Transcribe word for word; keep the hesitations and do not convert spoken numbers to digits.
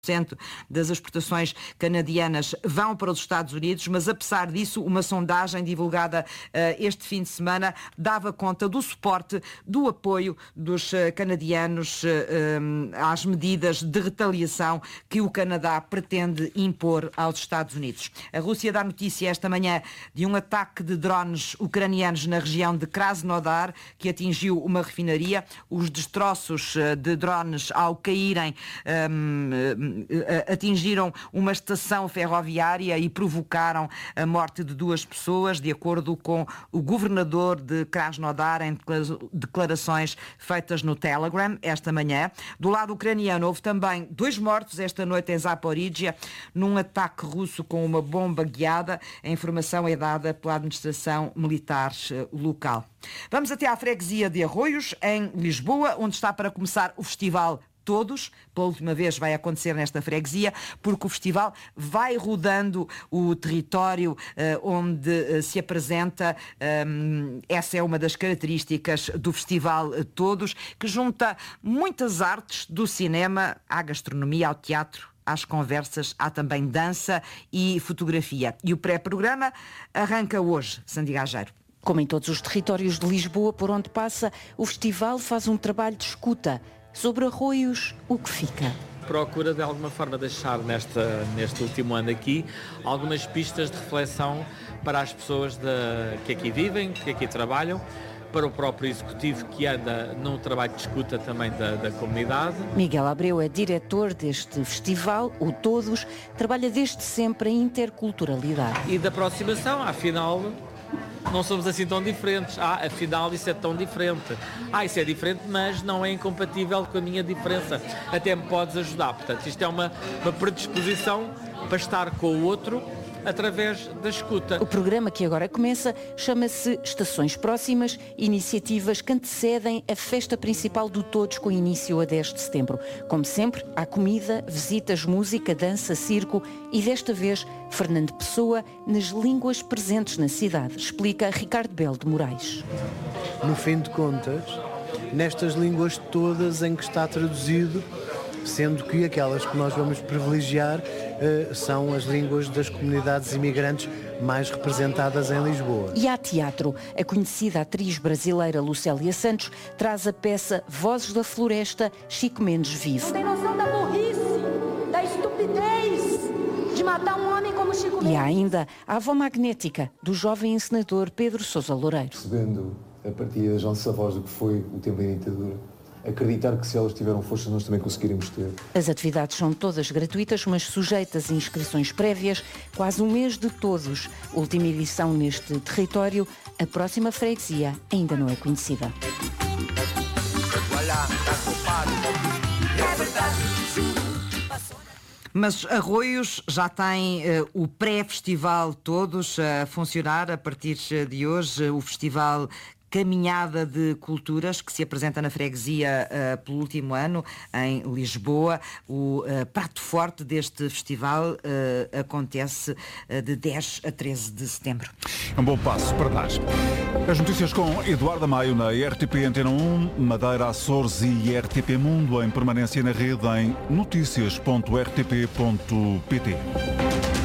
por cento das exportações canadianas vão para os Estados Unidos, mas apesar disso, uma sondagem divulgada uh, este fim de semana dava conta do suporte, do apoio dos uh, canadianos uh, um, às medidas de retaliação que o Canadá pretende impor aos Estados Unidos. A Rússia dá notícia esta manhã de um ataque de drones ucranianos na região de Krasnodar, que atingiu uma refinaria. Os destroços uh, de drones, ao caírem, um, atingiram uma estação ferroviária e provocaram a morte de duas pessoas, de acordo com o governador de Krasnodar, em declarações feitas no Telegram esta manhã. Do lado ucraniano, houve também dois mortos esta noite em Zaporíjia, num ataque russo com uma bomba guiada. A informação é dada pela administração militar local. Vamos até à freguesia de Arroios, em Lisboa, onde está para começar o festival Todos. Pela última vez vai acontecer nesta freguesia, porque o festival vai rodando o território uh, onde uh, se apresenta. Um, essa é uma das características do festival uh, Todos, que junta muitas artes, do cinema à gastronomia, ao teatro, às conversas, há também dança e fotografia. E o pré-programa arranca hoje, Sandy Gageiro. Como em todos os territórios de Lisboa por onde passa, o festival faz um trabalho de escuta. Sobre Arroios, o que fica? Procura de alguma forma deixar nesta, neste último ano aqui algumas pistas de reflexão para as pessoas de, que aqui vivem, que aqui trabalham, para o próprio executivo que anda num trabalho de escuta também da, da comunidade. Miguel Abreu é diretor deste festival, o Todos, trabalha desde sempre em interculturalidade. E da aproximação, afinal, não somos assim tão diferentes. Ah, afinal isso é tão diferente. Ah, isso é diferente, mas não é incompatível com a minha diferença. Até me podes ajudar. Portanto, isto é uma, uma predisposição para estar com o outro através da escuta. O programa que agora começa chama-se Estações Próximas, iniciativas que antecedem a festa principal do Todos, com início a dez de setembro. Como sempre, há comida, visitas, música, dança, circo e desta vez Fernando Pessoa nas línguas presentes na cidade, explica Ricardo Belo de Moraes. No fim de contas, nestas línguas todas em que está traduzido, sendo que aquelas que nós vamos privilegiar uh, são as línguas das comunidades imigrantes mais representadas em Lisboa. E há teatro. A conhecida atriz brasileira Lucélia Santos traz a peça Vozes da Floresta, Chico Mendes vive. Não tem noção da burrice, da estupidez de matar um homem como Chico Mendes. E há ainda a avó magnética do jovem encenador Pedro Sousa Loureiro. Percebendo a partir das nossas avós do que foi o tempo da ditadura, acreditar que se elas tiveram força nós também conseguiremos ter. As atividades são todas gratuitas, mas sujeitas a inscrições prévias, quase um mês de Todos. Última edição neste território, a próxima freguesia ainda não é conhecida. Mas Arroios já tem uh, o pré-festival Todos a funcionar a partir de hoje, o festival Caminhada de Culturas, que se apresenta na freguesia uh, pelo último ano, em Lisboa. O uh, prato forte deste festival uh, acontece uh, de dez a treze de setembro. Um bom passo para dar. As notícias com Eduardo Maio na R T P Antena um, Madeira, Açores e R T P Mundo em permanência na rede em noticias ponto r t p ponto p t.